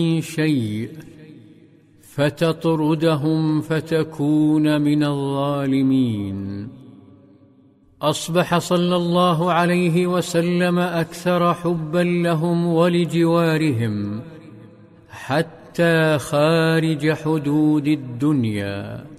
شيء فتطردهم فتكون من الظالمين. أصبح صلى الله عليه وسلم أكثر حبا لهم ولجوارهم حتى خارج حدود الدنيا.